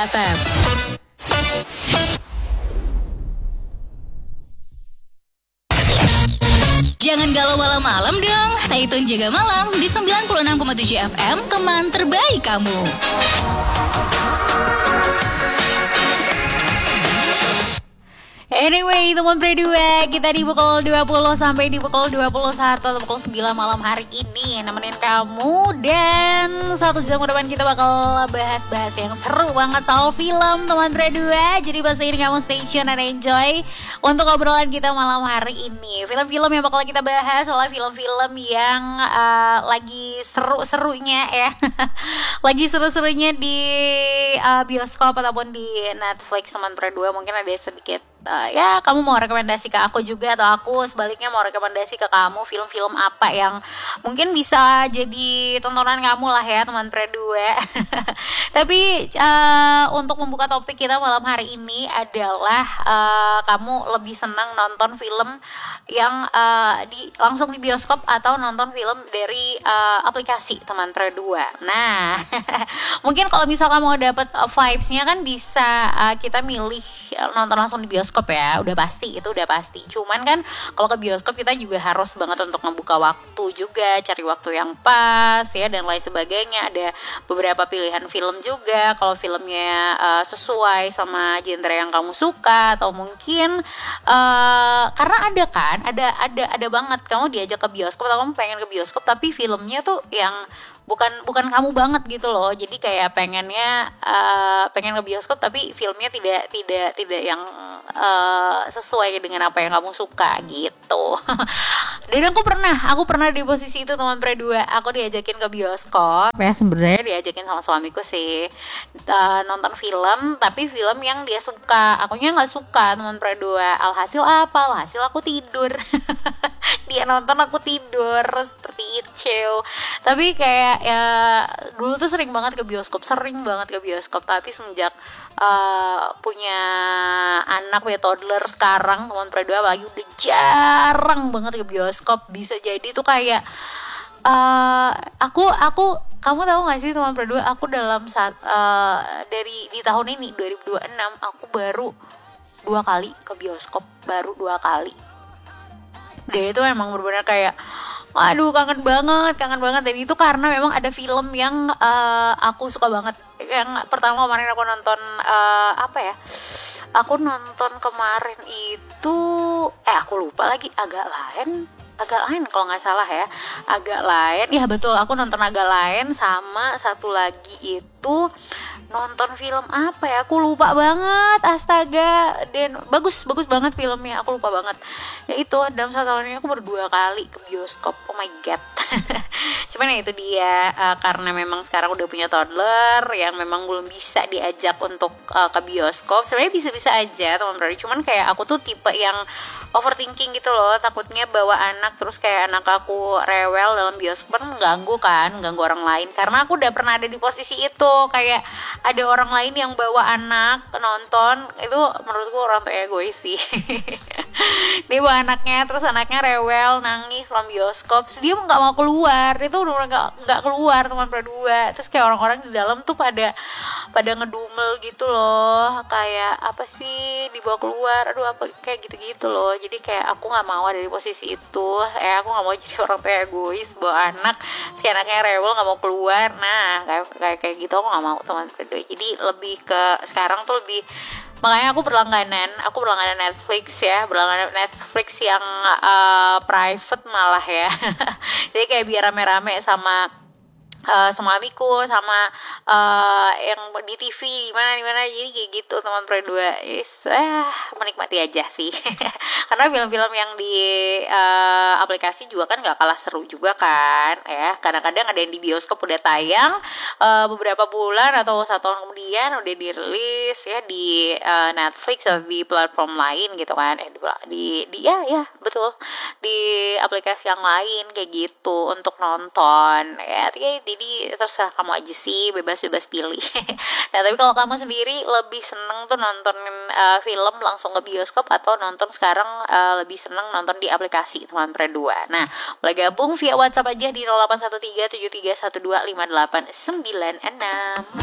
FM. Jangan galau malam-malam dong. Stay tune jaga malam di 96,7 FM, teman terbaik kamu. Anyway, teman berdua, kita di pukul 20 sampai di pukul 21 atau pukul 9 malam hari ini nemenin kamu. Dan 1 jam ke depan kita bakal bahas-bahas yang seru banget soal film, teman berdua. Jadi pastiin kamu stay tune and enjoy untuk obrolan kita malam hari ini. Film-film yang bakal kita bahas adalah film-film yang lagi seru-serunya ya. Lagi seru-serunya di bioskop ataupun di Netflix, teman berdua. Mungkin ada sedikit ya kamu mau rekomendasi ke aku juga, atau aku sebaliknya mau rekomendasi ke kamu film-film apa yang mungkin bisa jadi tontonan kamu lah ya, teman berdua. Tapi untuk membuka topik kita malam hari ini adalah kamu lebih senang nonton film yang langsung di bioskop atau nonton film dari aplikasi, teman berdua. Nah, mungkin kalau misal kamu dapat vibes-nya kan bisa kita milih nonton langsung di bioskop ya, udah pasti, itu udah pasti. Cuman kan kalau ke bioskop kita juga harus banget untuk membuka waktu juga, cari waktu yang pas ya, dan lain sebagainya. Ada beberapa pilihan film juga, kalau filmnya sesuai sama genre yang kamu suka, atau mungkin karena ada banget kamu diajak ke bioskop atau kamu pengen ke bioskop tapi filmnya tuh yang bukan kamu banget gitu loh. Jadi kayak pengen ke bioskop tapi filmnya tidak yang sesuai dengan apa yang kamu suka gitu. Dan aku pernah di posisi itu, teman berdua. Aku diajakin ke bioskop ya, sebenarnya diajakin sama suamiku sih, nonton film, tapi film yang dia suka, akunya nggak suka, teman berdua. Alhasil aku tidur. Dia nonton, aku tidur, seperti itu. Tapi kayak ya dulu tuh sering banget ke bioskop, tapi semenjak punya anak, punya toddler sekarang, teman berdua, apalagi udah jarang banget ke bioskop. Bisa jadi tuh kayak aku kamu tahu nggak sih, teman berdua, aku dalam dari di tahun ini 2026 aku baru 2 kali ke bioskop, baru 2 kali. Dia itu emang benar-benar kayak aduh kangen banget. Dan itu karena memang ada film yang aku suka banget. Yang pertama kemarin aku nonton aku nonton kemarin itu aku lupa lagi, agak lain kalau nggak salah ya, agak lain ya, betul, aku nonton agak lain. Sama satu lagi itu nonton film apa ya, aku lupa banget, astaga. Dan bagus banget filmnya, aku lupa banget ya. Itu dalam 1 tahun ini aku baru 2 kali ke bioskop, oh my god. Cuman ya itu dia, karena memang sekarang udah punya toddler yang memang belum bisa diajak untuk ke bioskop. Sebenarnya bisa-bisa aja, teman-teman, cuman kayak aku tuh tipe yang overthinking gitu loh, takutnya bawa anak terus kayak anak aku rewel dalam bioskop, ganggu orang lain. Karena aku udah pernah ada di posisi itu, kayak ada orang lain yang bawa anak nonton, itu menurutku orang tuh egois sih. Dia bawa anaknya, terus anaknya rewel, nangis dalam bioskop, terus dia nggak mau keluar, itu udah nggak keluar, teman berdua. Terus kayak orang-orang di dalam tuh pada ngedumel gitu loh, kayak apa sih dibawa keluar, aduh apa kayak gitu loh. Jadi kayak aku nggak mau ada di posisi itu, aku nggak mau jadi orang tua egois bawa anak, si anaknya rewel nggak mau keluar. Nah kayak gitu aku nggak mau, teman berdua. Jadi lebih ke sekarang tuh lebih, makanya aku berlangganan Netflix yang private malah ya. Jadi kayak biar rame-rame sama adikku, sama yang di TV di mana, jadi kayak gitu, teman berdua. Menikmati aja sih. Karena film-film yang di aplikasi juga kan nggak kalah seru juga kan ya. Kadang-kadang ada yang di bioskop udah tayang beberapa bulan atau 1 tahun kemudian udah dirilis ya di Netflix atau di platform lain gitu kan, betul, di aplikasi yang lain kayak gitu untuk nonton ya. Jadi terserah kamu aja sih, bebas pilih. Nah tapi kalau kamu sendiri lebih seneng tuh nontonin film langsung ke bioskop, atau nonton sekarang lebih seneng nonton di aplikasi, teman berdua? Nah boleh gabung via WhatsApp aja di 081373125896.